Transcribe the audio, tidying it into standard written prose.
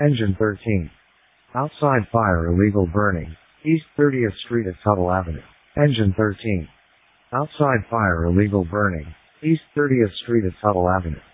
Engine 13. Outside fire illegal burning. East 30th Street at Tuttle Avenue. Engine 13. Outside fire illegal burning. East 30th Street at Tuttle Avenue.